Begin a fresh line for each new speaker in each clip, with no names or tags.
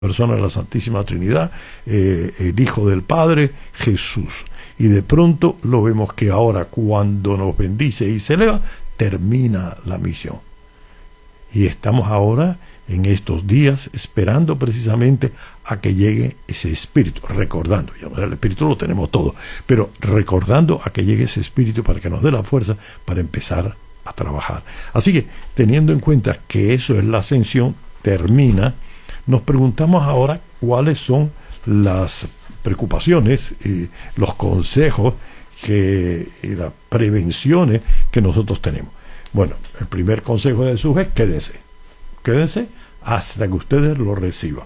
persona de la Santísima Trinidad, el Hijo del Padre, Jesús. Y de pronto lo vemos que ahora, cuando nos bendice y se eleva, termina la misión. Y estamos ahora, en estos días, esperando precisamente a que llegue ese Espíritu, recordando, ya el Espíritu lo tenemos todo, pero recordando a que llegue ese Espíritu para que nos dé la fuerza para empezar a trabajar. Así que, teniendo en cuenta que eso es la ascensión, termina, nos preguntamos ahora cuáles son las preocupaciones y los consejos y las prevenciones que nosotros tenemos. Bueno, el primer consejo de Jesús es quédense hasta que ustedes lo reciban.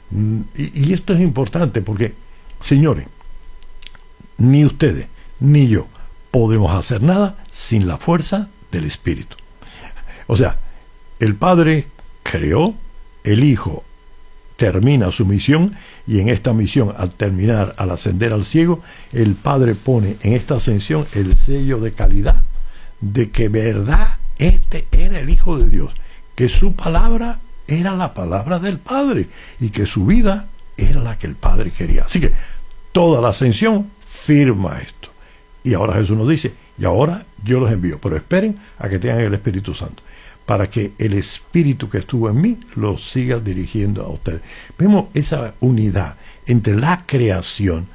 Y esto es importante porque, señores, ni ustedes ni yo podemos hacer nada sin la fuerza del Espíritu. O sea, el Padre creó, el Hijo termina su misión, y en esta misión, al ascender al cielo, el Padre pone en esta ascensión el sello de calidad de que verdad este era el Hijo de Dios, que su palabra era la palabra del Padre y que su vida era la que el Padre quería. Así que toda la ascensión firma esto. Y ahora Jesús nos dice, y ahora yo los envío, pero esperen a que tengan el Espíritu Santo, para que el Espíritu que estuvo en mí los siga dirigiendo a ustedes. Vemos esa unidad entre la creación,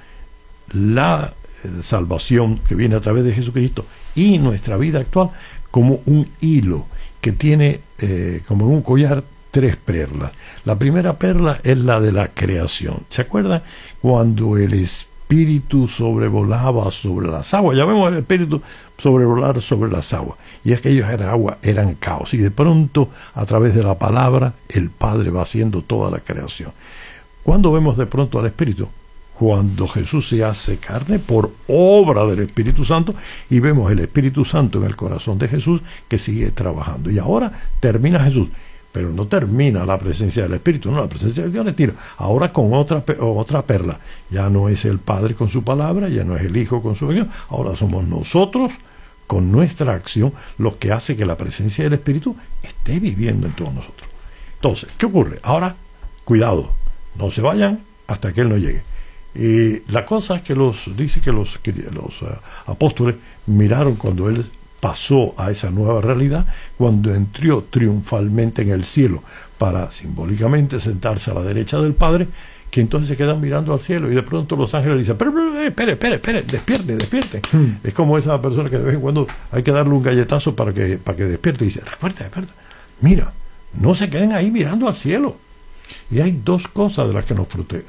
la salvación que viene a través de Jesucristo y nuestra vida actual como un hilo que tiene como un collar 3 perlas. La primera perla es la de la creación. ¿Se acuerdan cuando el Espíritu sobrevolaba sobre las aguas? Ya vemos el Espíritu sobrevolar sobre las aguas, y aquellos eran caos, y de pronto a través de la palabra el Padre va haciendo toda la creación. ¿Cuándo vemos de pronto al Espíritu? Cuando Jesús se hace carne por obra del Espíritu Santo, y vemos el Espíritu Santo en el corazón de Jesús que sigue trabajando. Y ahora termina Jesús, pero no termina la presencia del Espíritu, no, la presencia de Dios le tira. Ahora con otra perla. Ya no es el Padre con su palabra, ya no es el Hijo con su acción, ahora somos nosotros con nuestra acción lo que hace que la presencia del Espíritu esté viviendo en todos nosotros. Entonces, ¿qué ocurre? Ahora, cuidado, no se vayan hasta que Él no llegue. Y la cosa es que dice que los apóstoles miraron cuando Él pasó a esa nueva realidad, cuando entró triunfalmente en el cielo para simbólicamente sentarse a la derecha del Padre, que entonces se quedan mirando al cielo, y de pronto los ángeles dicen, espere, despierte. Es como esa persona que de vez en cuando hay que darle un galletazo para que despierte, y dice, despierta, mira, no se queden ahí mirando al cielo. Y hay 2 cosas de las que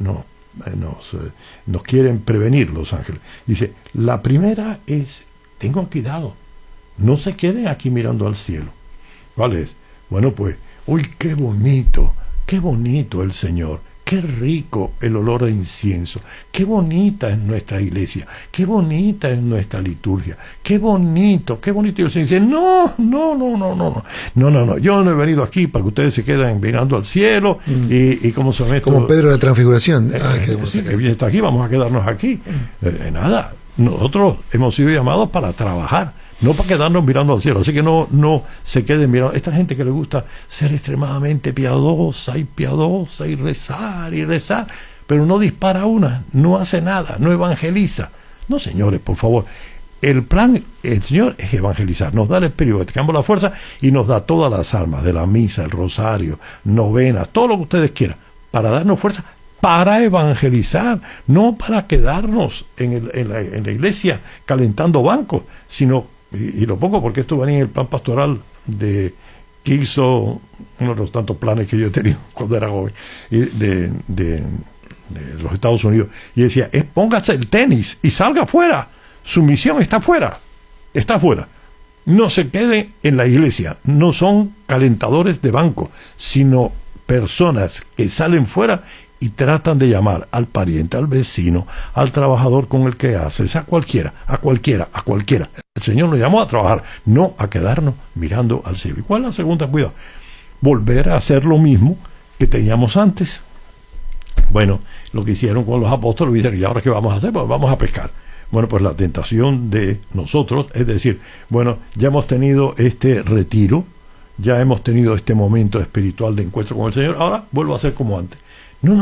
nos quieren prevenir los ángeles. Dice, la primera es, tengan cuidado, no se queden aquí mirando al cielo. ¿Cuál es? Bueno, pues, uy, qué bonito el Señor, qué rico el olor de incienso, qué bonita es nuestra iglesia, qué bonita es nuestra liturgia, qué bonito. Y el Señor dice, no, yo no he venido aquí para que ustedes se queden mirando al cielo y como son estos,
como Pedro de la Transfiguración.
Que está aquí, vamos a quedarnos aquí. Nada, nosotros hemos sido llamados para trabajar, no para quedarnos mirando al cielo. Así que no se queden mirando. Esta gente que le gusta ser extremadamente piadosa y rezar, pero no dispara una, no hace nada, no evangeliza. No, señores, por favor. El plan, el Señor, es evangelizar. Nos da el Espíritu, bautizamos la fuerza y nos da todas las armas de la misa, el rosario, novenas, todo lo que ustedes quieran, para darnos fuerza, para evangelizar, no para quedarnos en la iglesia calentando bancos, sino, y lo pongo porque esto venía en el plan pastoral que hizo uno de los tantos planes que yo he tenido cuando era joven, de los Estados Unidos, y decía, póngase el tenis y salga afuera, su misión está afuera, no se quede en la iglesia, no son calentadores de banco, sino personas que salen fuera y tratan de llamar al pariente, al vecino, al trabajador con el que haces, a cualquiera. El Señor nos llamó a trabajar, no a quedarnos mirando al cielo. ¿Y cuál es la segunda? Cuidado, volver a hacer lo mismo que teníamos antes. Bueno, lo que hicieron con los apóstoles, dijeron, ¿y ahora qué vamos a hacer? Pues vamos a pescar. Bueno, pues la tentación de nosotros es decir, bueno, ya hemos tenido este retiro, ya hemos tenido este momento espiritual de encuentro con el Señor, ahora vuelvo a hacer como antes.